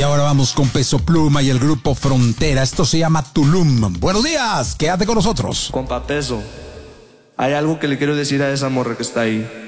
ahora vamos con Peso Pluma y el grupo Frontera. Esto se llama Tulum. Buenos días, quédate con nosotros. Compa Peso, hay algo que le quiero decir a esa morra que está ahí.